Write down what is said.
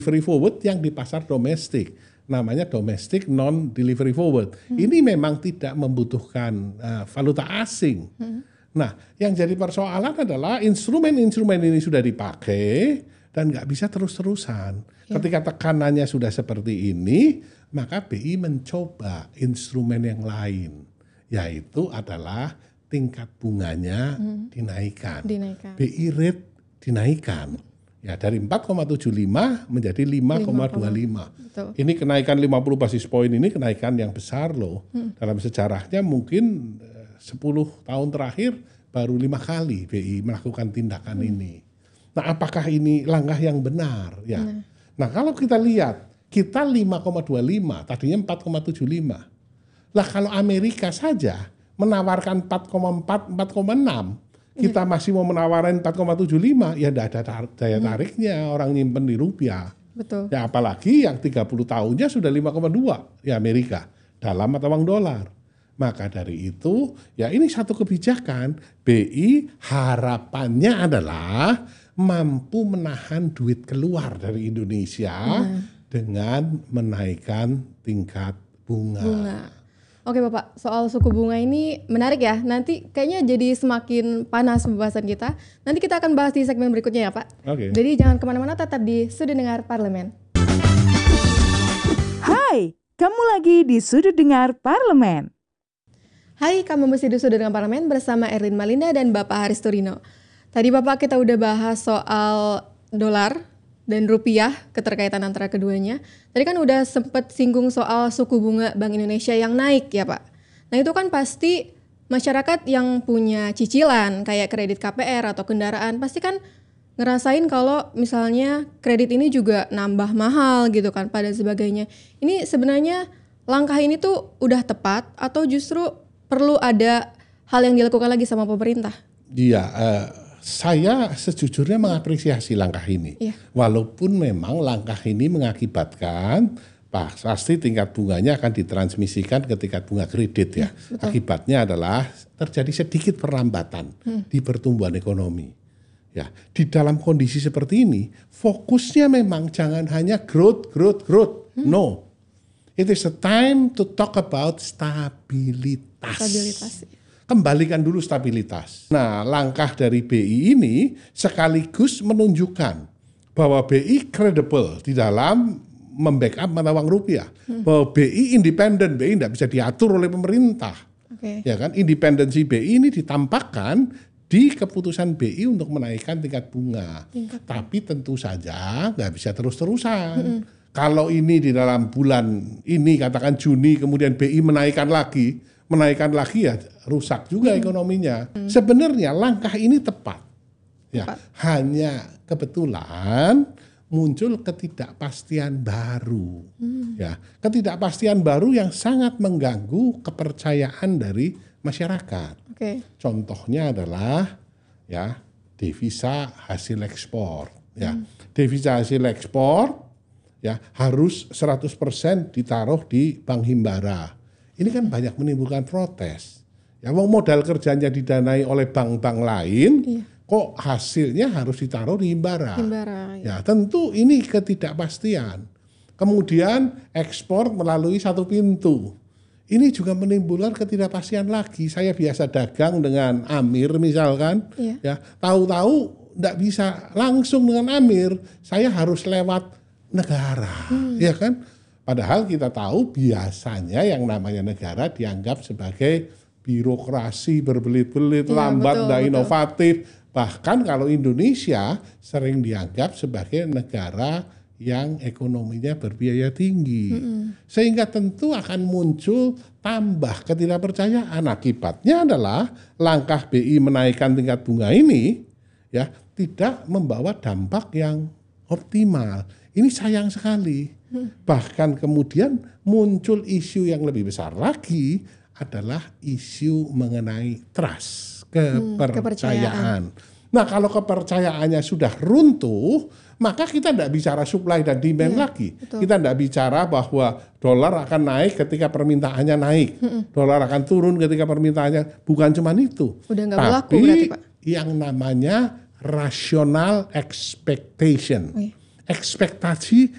delivery forward yang di pasar domestik. Namanya domestic non-delivery forward. Ini memang tidak membutuhkan valuta asing. Nah, yang jadi persoalan adalah instrumen-instrumen ini sudah dipakai dan nggak bisa terus-terusan. Ketika tekanannya sudah seperti ini, maka BI mencoba instrumen yang lain, yaitu adalah tingkat bunganya dinaikkan. BI rate dinaikkan. Ya, dari 4,75 menjadi 5,25. Ini kenaikan 50 basis poin ini kenaikan yang besar loh. Dalam sejarahnya mungkin 10 tahun terakhir baru 5 kali BI melakukan tindakan ini. Nah, apakah ini langkah yang benar? Ya. Nah, kalau kita lihat, kita 5,25, tadinya 4,75. Lah kalau Amerika saja menawarkan 4,4, 4,6, kita masih mau menawarkan 4,75, ya tidak ada daya tariknya orang nyimpen di rupiah. Betul. Ya apalagi yang 30 tahunnya sudah 5,2 ya Amerika, dalam atau uang dolar. Maka dari itu, ya ini satu kebijakan, BI harapannya adalah mampu menahan duit keluar dari Indonesia dengan menaikkan tingkat bunga. Oke Bapak, soal suku bunga ini menarik ya. Nanti kayaknya jadi semakin panas pembahasan kita. Nanti kita akan bahas di segmen berikutnya ya Pak. Jadi jangan kemana-mana, tetap di Sudut Dengar Parlemen. Hai, kamu lagi di Sudut Dengar Parlemen. Hai, kamu masih di Sudut Dengar Parlemen bersama Erlin Malinda dan Bapak Haris Turino. Tadi Bapak kita udah bahas soal dolar dan rupiah, keterkaitan antara keduanya. Tadi kan udah sempat singgung soal suku bunga Bank Indonesia yang naik ya Pak. Nah itu kan pasti masyarakat yang punya cicilan kayak kredit KPR atau kendaraan pasti kan ngerasain kalau misalnya kredit ini juga nambah mahal gitu kan pada sebagainya. Ini sebenarnya langkah ini tuh udah tepat atau justru perlu ada hal yang dilakukan lagi sama pemerintah? Iya, saya sejujurnya mengapresiasi langkah ini. Walaupun memang langkah ini mengakibatkan pasti tingkat bunganya akan ditransmisikan ke tingkat bunga kredit ya. Akibatnya adalah terjadi sedikit perlambatan di pertumbuhan ekonomi. Ya, di dalam kondisi seperti ini, fokusnya memang jangan hanya growth. No. It is a time to talk about stabilitas. Kembalikan dulu stabilitas. Nah, langkah dari BI ini sekaligus menunjukkan bahwa BI credible di dalam membackup mata uang rupiah. Bahwa BI independen, BI tidak bisa diatur oleh pemerintah. Ya kan, independensi BI ini ditampakkan di keputusan BI untuk menaikkan tingkat bunga. Tapi tentu saja nggak bisa terus-terusan. Kalau ini di dalam bulan ini, katakan Juni, kemudian BI menaikkan lagi ya rusak juga ekonominya. Sebenarnya langkah ini tepat. Ya, hanya kebetulan muncul ketidakpastian baru. Ya, ketidakpastian baru yang sangat mengganggu kepercayaan dari masyarakat. Contohnya adalah ya devisa hasil ekspor. Ya, devisa hasil ekspor ya harus 100% ditaruh di bank himbara. Ini kan banyak menimbulkan protes. Ya, modal kerjanya didanai oleh bank-bank lain, kok hasilnya harus ditaruh di himbara. Ya, tentu ini ketidakpastian. Kemudian ekspor melalui satu pintu. Ini juga menimbulkan ketidakpastian lagi. Saya biasa dagang dengan Amir misalkan, ya tahu-tahu tidak bisa langsung dengan Amir. Saya harus lewat negara, ya kan? Padahal kita tahu biasanya yang namanya negara dianggap sebagai birokrasi berbelit-belit, lambat, tidak inovatif. Bahkan kalau Indonesia sering dianggap sebagai negara yang ekonominya berbiaya tinggi. Sehingga tentu akan muncul tambah ketidakpercayaan. Akibatnya adalah langkah BI menaikkan tingkat bunga ini ya tidak membawa dampak yang optimal. Ini sayang sekali. Bahkan kemudian muncul isu yang lebih besar lagi adalah isu mengenai trust, kepercayaan. Nah, kalau kepercayaannya sudah runtuh, maka kita tidak bicara supply dan demand lagi. Kita tidak bicara bahwa dolar akan naik ketika permintaannya naik, dolar akan turun ketika permintaannya. Bukan cuma itu, udah nggak berlaku berarti, Pak. Yang namanya rational expectation. Ekspektasi